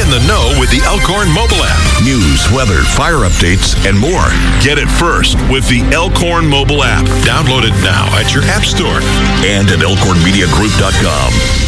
in the know with the Elkhorn mobile app. News, weather, fire updates, and more. Get it first with the Elkhorn mobile app. Download it now at your app store and at elkhornmediagroup.com.